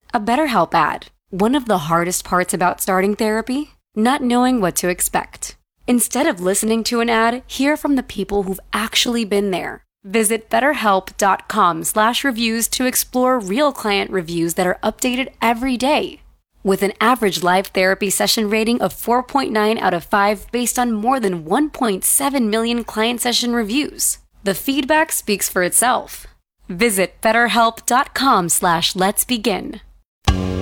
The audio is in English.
A BetterHelp ad. One of the hardest parts about starting therapy? Not knowing what to expect. Instead of listening to an ad, hear from the people who've actually been there. Visit BetterHelp.com/reviews to explore real client reviews that are updated every day. With an average live therapy session rating of 4.9 out of 5 based on more than 1.7 million client session reviews, the feedback speaks for itself. Visit BetterHelp.com/let's begin.